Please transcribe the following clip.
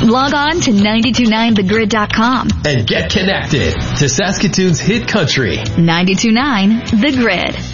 Log on to 929thegrid.com and get connected to Saskatoon's hit country. 92.9 The Grid.